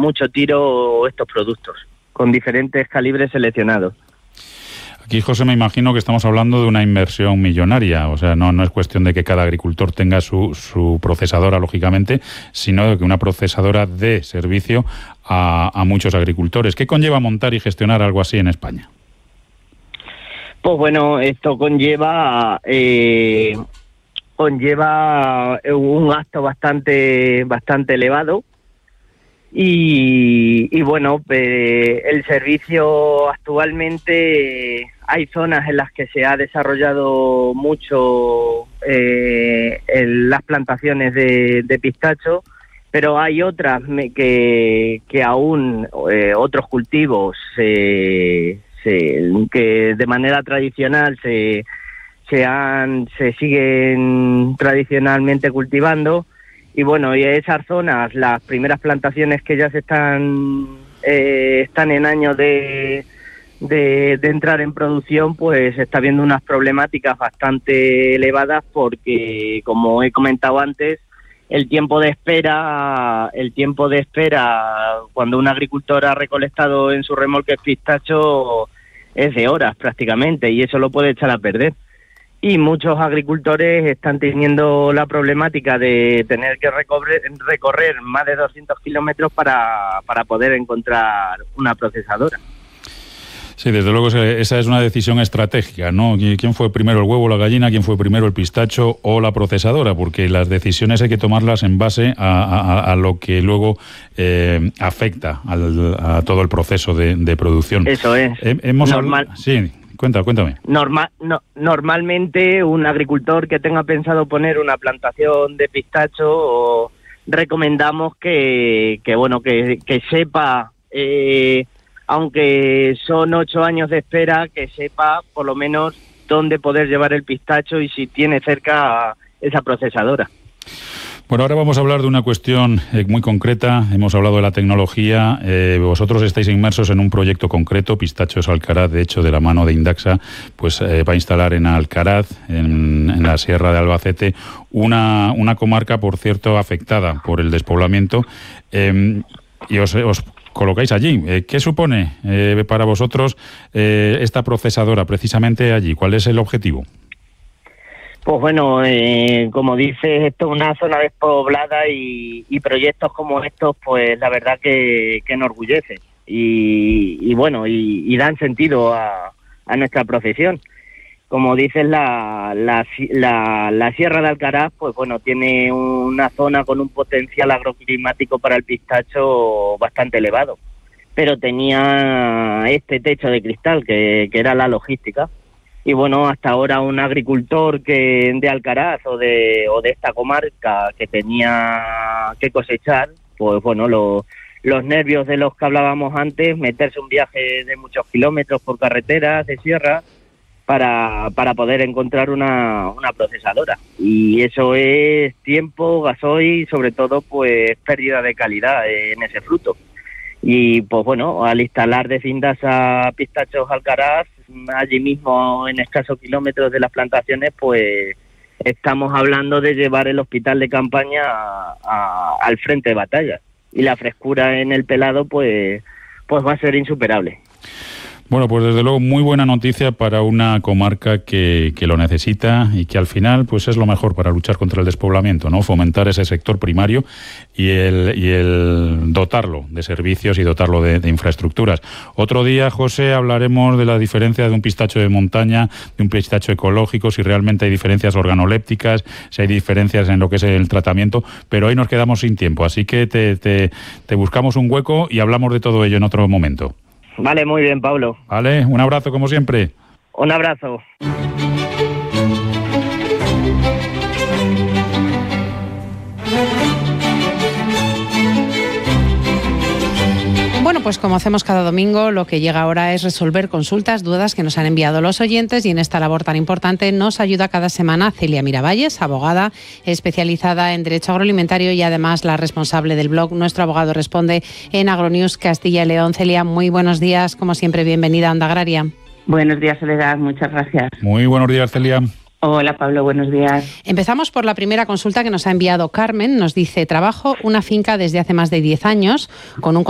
mucho tiro estos productos, con diferentes calibres seleccionados. Aquí, José, me imagino que estamos hablando de una inversión millonaria, o sea, no es cuestión de que cada agricultor tenga su procesadora, lógicamente, sino de que una procesadora dé servicio a muchos agricultores. ¿Qué conlleva montar y gestionar algo así en España? Pues bueno, esto conlleva un gasto bastante elevado. Y bueno, el servicio actualmente hay zonas en las que se ha desarrollado mucho las plantaciones de pistacho, pero hay otras que aún otros cultivos que de manera tradicional se siguen tradicionalmente cultivando. Y bueno, y esas zonas, las primeras plantaciones que ya se están en años de entrar en producción, pues está habiendo unas problemáticas bastante elevadas porque, como he comentado antes, el tiempo de espera cuando un agricultor ha recolectado en su remolque pistacho es de horas prácticamente, y eso lo puede echar a perder. Y muchos agricultores están teniendo la problemática de tener que recorrer más de 200 kilómetros para poder encontrar una procesadora. Sí, desde luego esa es una decisión estratégica, ¿no? ¿Quién fue primero, el huevo o la gallina? ¿Quién fue primero, el pistacho o la procesadora? Porque las decisiones hay que tomarlas en base a lo que luego afecta a todo el proceso de producción. Eso es. Sí. Cuéntame. Normalmente un agricultor que tenga pensado poner una plantación de pistacho, recomendamos que sepa, aunque son 8 años de espera, que sepa por lo menos dónde poder llevar el pistacho y si tiene cerca esa procesadora. Bueno, ahora vamos a hablar de una cuestión muy concreta. Hemos hablado de la tecnología. Vosotros estáis inmersos en un proyecto concreto, Pistachos Alcaraz, de hecho, de la mano de Indaxa, pues va a instalar en Alcaraz, en la Sierra de Albacete, una comarca, por cierto, afectada por el despoblamiento. Y os colocáis allí. ¿Qué supone para vosotros esta procesadora precisamente allí? ¿Cuál es el objetivo? Pues bueno, como dices, esto es una zona despoblada y proyectos como estos, pues la verdad que enorgullecen y bueno, y dan sentido a nuestra profesión. Como dices, la Sierra de Alcaraz, pues bueno, tiene una zona con un potencial agroclimático para el pistacho bastante elevado, pero tenía este techo de cristal que era la logística. Y bueno, hasta ahora un agricultor de Alcaraz o de esta comarca que tenía que cosechar, pues bueno, los nervios de los que hablábamos antes, meterse un viaje de muchos kilómetros por carreteras de sierra para poder encontrar una procesadora. Y eso es tiempo, gasoil y sobre todo pues pérdida de calidad en ese fruto. Y pues bueno, al instalar de Findasa Pistachos Alcaraz, allí mismo en escasos kilómetros de las plantaciones, pues estamos hablando de llevar el hospital de campaña al frente de batalla. Y la frescura en el pelado pues va a ser insuperable. Bueno, pues desde luego muy buena noticia para una comarca que lo necesita y que al final pues es lo mejor para luchar contra el despoblamiento, ¿no? Fomentar ese sector primario y el dotarlo de servicios y dotarlo de infraestructuras. Otro día, José, hablaremos de la diferencia de un pistacho de montaña, de un pistacho ecológico, si realmente hay diferencias organolépticas, si hay diferencias en lo que es el tratamiento, pero hoy nos quedamos sin tiempo, así que te buscamos un hueco y hablamos de todo ello en otro momento. Vale, muy bien, Pablo. Vale, un abrazo como siempre. Un abrazo. Bueno, pues como hacemos cada domingo, lo que llega ahora es resolver consultas, dudas que nos han enviado los oyentes, y en esta labor tan importante nos ayuda cada semana Celia Miravalles, abogada especializada en Derecho Agroalimentario y además la responsable del blog Nuestro Abogado Responde en Agronews Castilla y León. Celia, muy buenos días, como siempre, bienvenida a Onda Agraria. Buenos días, Soledad, muchas gracias. Muy buenos días, Celia. Hola, Pablo, buenos días. Empezamos por la primera consulta que nos ha enviado Carmen. Nos dice: trabajo una finca desde hace más de 10 años con un